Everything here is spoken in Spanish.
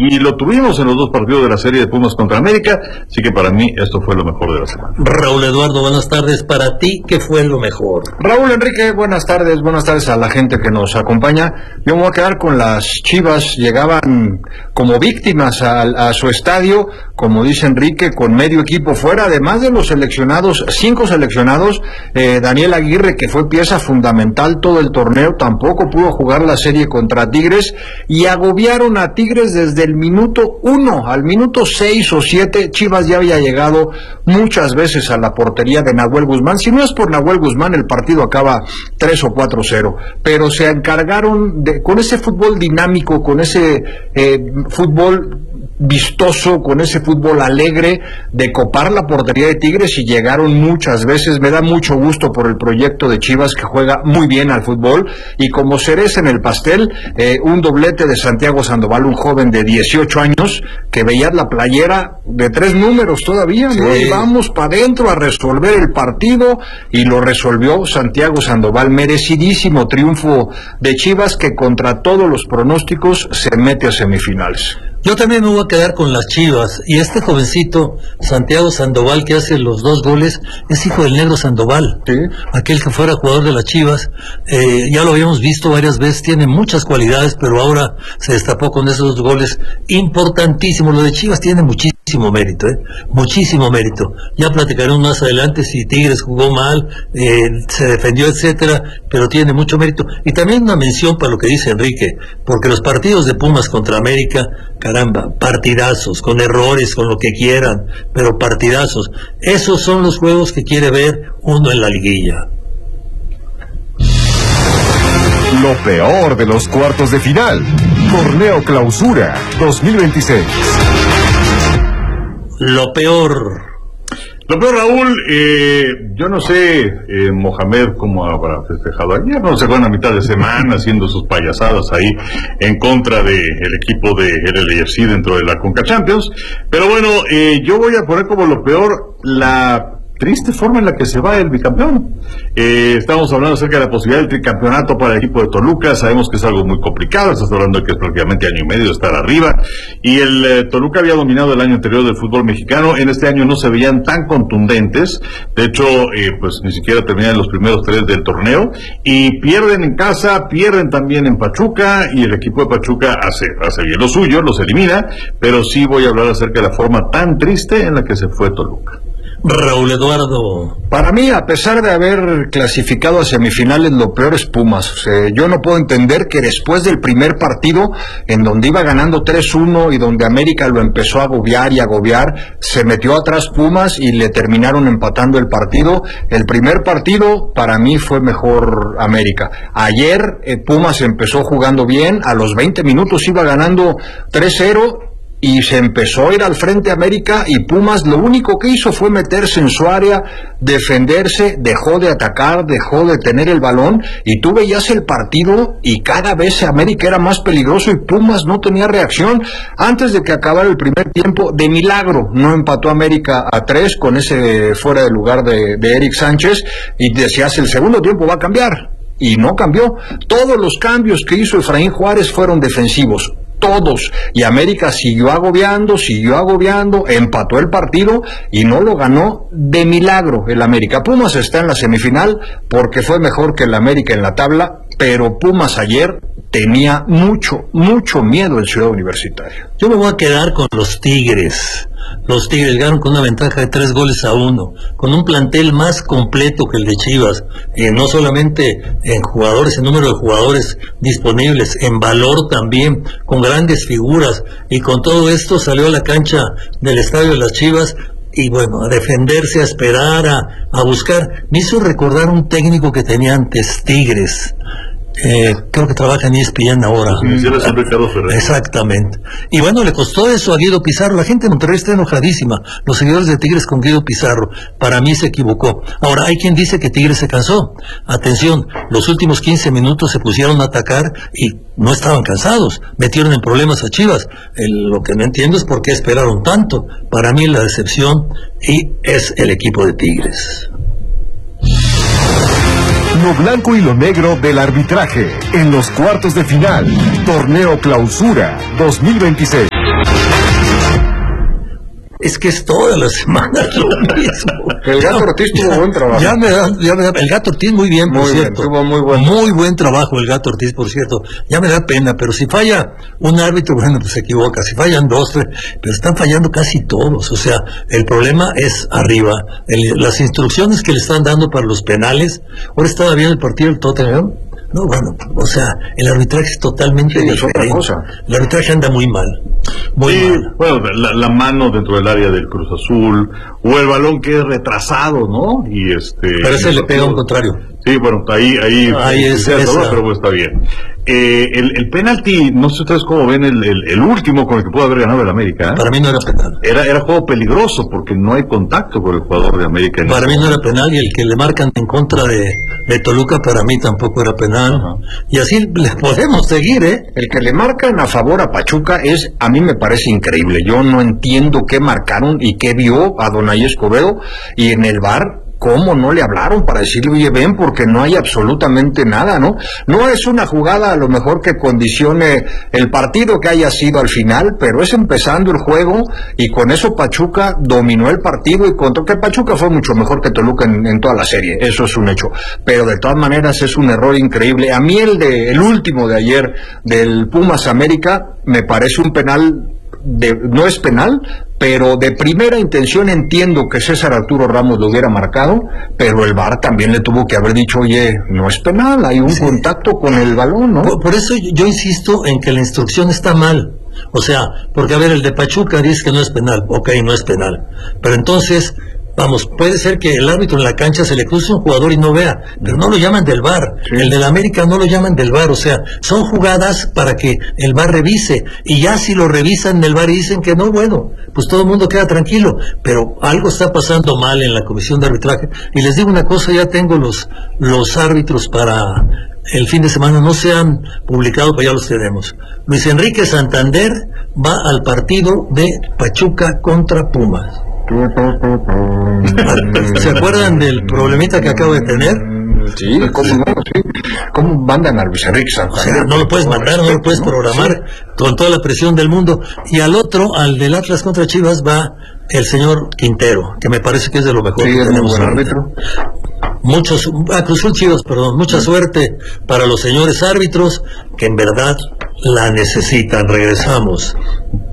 y lo tuvimos en los dos partidos de la serie de Pumas contra América, así que para mí esto fue lo mejor de la semana. Raúl Eduardo, buenas tardes. Para ti, ¿qué fue lo mejor? Raúl Enrique, buenas tardes a la gente que nos acompaña. Yo me voy a quedar con las Chivas. Llegaban como víctimas a su estadio, como dice Enrique, con medio equipo fuera, además de los seleccionados, 5 seleccionados. Daniel Aguirre, que fue pieza fundamental todo el torneo, tampoco pudo jugar la serie contra Tigres, y agobiaron a Tigres desde el minuto 1 al minuto 6 o 7. Chivas ya había llegado muchas veces a la portería de Nahuel Guzmán. Si no es por Nahuel Guzmán, el partido acaba 3 o 4-0, pero se encargaron con ese fútbol dinámico, con ese fútbol vistoso, con ese fútbol alegre, de copar la portería de Tigres, y llegaron muchas veces. Me da mucho gusto por el proyecto de Chivas, que juega muy bien al fútbol, y como cereza en el pastel, un doblete de Santiago Sandoval, un joven de 18 años, que veía la playera de 3 números todavía, sí. ¿No? Y vamos para adentro a resolver el partido, y lo resolvió Santiago Sandoval. Merecidísimo triunfo de Chivas, que contra todos los pronósticos se mete a semifinales. Yo también me voy a quedar con las Chivas, y este jovencito, Santiago Sandoval, que hace los 2 goles, es hijo del Negro Sandoval, ¿sí? Aquel que fuera jugador de las Chivas. Ya lo habíamos visto varias veces, tiene muchas cualidades, pero ahora se destapó con esos 2 goles importantísimos. Lo de Chivas tiene muchísimo mérito, muchísimo mérito. Ya platicaremos más adelante si Tigres jugó mal, se defendió, etcétera, pero tiene mucho mérito. Y también una mención para lo que dice Enrique, porque los partidos de Pumas contra América, caramba, partidazos, con errores, con lo que quieran, pero partidazos. Esos son los juegos que quiere ver uno en la liguilla. Lo peor de los cuartos de final. Torneo Clausura 2026. Lo peor, Raúl, yo no sé, Mohamed, cómo habrá festejado ayer, no se fue a mitad de semana haciendo sus payasadas ahí en contra del equipo de LAFC dentro de la Conca Champions, pero bueno, yo voy a poner como lo peor la triste forma en la que se va el bicampeón. Estamos hablando acerca de la posibilidad del tricampeonato para el equipo de Toluca. Sabemos que es algo muy complicado, estás hablando de que es prácticamente año y medio de estar arriba, y el Toluca había dominado el año anterior del fútbol mexicano. En este año no se veían tan contundentes, de hecho pues ni siquiera terminan los primeros 3 del torneo, y pierden en casa, pierden también en Pachuca, y el equipo de Pachuca hace bien lo suyo, los elimina, pero sí voy a hablar acerca de la forma tan triste en la que se fue Toluca. Raúl Eduardo. Para mí, a pesar de haber clasificado a semifinales, lo peor es Pumas. Yo no puedo entender que después del primer partido, en donde iba ganando 3-1 y donde América lo empezó a agobiar, se metió atrás Pumas y le terminaron empatando el partido. El primer partido, para mí, fue mejor América. Ayer, Pumas empezó jugando bien, a los 20 minutos iba ganando 3-0, y se empezó a ir al frente América, y Pumas lo único que hizo fue meterse en su área, defenderse, dejó de atacar, dejó de tener el balón, y tú veías el partido y cada vez América era más peligroso y Pumas no tenía reacción. Antes de que acabara el primer tiempo, de milagro no empató América a 3 con ese fuera de lugar de Eric Sánchez, y decías, el segundo tiempo va a cambiar, y no cambió. Todos los cambios que hizo Efraín Juárez fueron defensivos, todos, y América siguió agobiando, empató el partido y no lo ganó de milagro el América. Pumas está en la semifinal porque fue mejor que el América en la tabla, pero Pumas ayer tenía mucho miedo en Ciudad Universitaria. Yo me voy a quedar con los Tigres. Los Tigres ganaron con una ventaja de 3-1, con un plantel más completo que el de Chivas, no solamente en jugadores, en número de jugadores disponibles, en valor también, con grandes figuras, y con todo esto salió a la cancha del estadio de las Chivas, y bueno, a defenderse, a esperar, a buscar. Me hizo recordar un técnico que tenía antes Tigres, creo que trabaja en ESPN ahora. Exactamente. Y bueno, le costó eso a Guido Pizarro. La gente de Monterrey está enojadísima, los seguidores de Tigres, con Guido Pizarro. Para mí se equivocó. Ahora, hay quien dice que Tigres se cansó. Atención, los últimos 15 minutos se pusieron a atacar y no estaban cansados, metieron en problemas a Chivas. Lo que no entiendo es por qué esperaron tanto. Para mí la decepción es el equipo de Tigres. Lo blanco y lo negro del arbitraje en los cuartos de final. Torneo Clausura 2026. Es que es todas las semanas lo mismo. El Gato Ortiz tuvo buen trabajo. Ya me da, el Gato Ortiz muy bien, por cierto. Tuvo muy buen trabajo el Gato Ortiz, por cierto. Ya me da pena, pero si falla un árbitro, bueno, pues se equivoca. Si fallan 2, 3, pero están fallando casi todos. O sea, el problema es arriba. Las instrucciones que le están dando para los penales. Ahora estaba viendo el partido del Tottenham. No, bueno, o sea, el arbitraje es totalmente diferente. Es otra cosa. El arbitraje anda muy mal. Muy mal. Bueno, la mano dentro del área del Cruz Azul, o el balón que es retrasado, ¿no? Pero ese le pega a un contrario. Sí, bueno, ahí es todo, pero bueno, está bien. El penalti, no sé ustedes cómo ven el último con el que pudo haber ganado el América. Para mí no era penal. Era juego peligroso porque no hay contacto con el jugador de América. Para mí no era penal, y el que le marcan en contra de Toluca para mí tampoco era penal. Y así le podemos seguir, ¿eh? El que le marcan a favor a Pachuca a mí me parece increíble. Yo no entiendo qué marcaron y qué vio a Donay Escobedo, y en el VAR ¿cómo no le hablaron para decirle, oye, ven, porque no hay absolutamente nada, ¿no? No es una jugada a lo mejor que condicione el partido que haya sido al final, pero es empezando el juego, y con eso Pachuca dominó el partido, y contó que Pachuca fue mucho mejor que Toluca en toda la serie, eso es un hecho, pero de todas maneras es un error increíble. A mí el último de ayer, del Pumas América, me parece un penal, no es penal, pero de primera intención entiendo que César Arturo Ramos lo hubiera marcado, pero el VAR también le tuvo que haber dicho, oye, no es penal, hay un contacto con el balón, ¿no? Por eso yo insisto en que la instrucción está mal. O sea, porque a ver, el de Pachuca dice que no es penal, ok, no es penal, pero entonces, vamos, puede ser que el árbitro en la cancha se le cruce un jugador y no vea, pero no lo llaman del VAR. El del América no lo llaman del VAR, o sea, son jugadas para que el VAR revise, y ya si lo revisan en el VAR y dicen que no, bueno, pues todo el mundo queda tranquilo, pero algo está pasando mal en la comisión de arbitraje. Y les digo una cosa, ya tengo los árbitros para el fin de semana, no se han publicado, pero ya los tenemos. Luis Enrique Santander va al partido de Pachuca contra Pumas. ¿Se acuerdan del problemita que acabo de tener? Sí, ¿cómo no? Sí. ¿Cómo mandan a Luis Enrique Santander? O sea, no lo puedes mandar, no lo puedes programar con toda la presión del mundo. Y al otro, al del Atlas contra Chivas, va el señor Quintero, que me parece que es de lo mejor que tenemos. Buen árbitro. Cruz Azul Chivas, perdón. Mucha suerte para los señores árbitros, que en verdad la necesitan. Regresamos.